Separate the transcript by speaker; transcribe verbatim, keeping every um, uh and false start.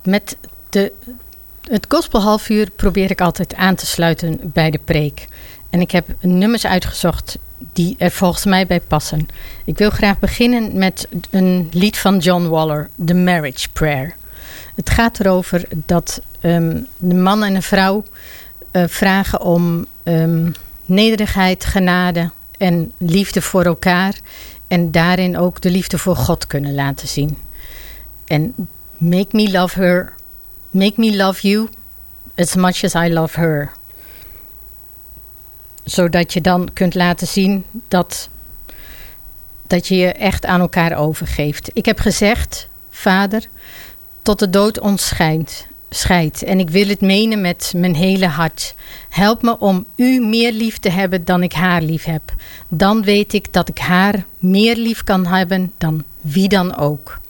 Speaker 1: met de, het gospelhalfuur probeer ik altijd aan te sluiten bij de preek. En ik heb nummers uitgezocht die er volgens mij bij passen. Ik wil graag beginnen met een lied van John Waller, The Marriage Prayer. Het gaat erover dat um, de man en de vrouw uh, vragen om um, nederigheid, genade en liefde voor elkaar. En daarin ook de liefde voor God kunnen laten zien. En make me love her, make me love you as much as I love her. Zodat je dan kunt laten zien dat, dat je je echt aan elkaar overgeeft. Ik heb gezegd, Vader, tot de dood ons scheidt, scheidt. En ik wil het menen met mijn hele hart. Help me om u meer lief te hebben dan ik haar lief heb. Dan weet ik dat ik haar meer lief kan hebben dan wie dan ook.